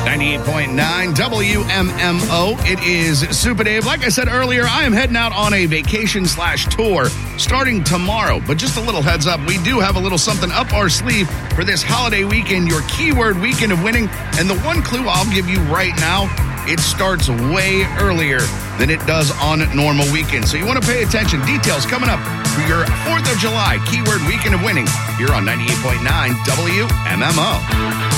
98.9 WMMO. It is Super Dave. Like I said earlier, I am heading out on a vacation/tour starting tomorrow. But just a little heads up, we do have a little something up our sleeve for this holiday weekend, your keyword weekend of winning. And the one clue I'll give you right now, it starts way earlier than it does on normal weekends. So you want to pay attention. Details coming up for your 4th of July keyword weekend of winning here on 98.9 WMMO.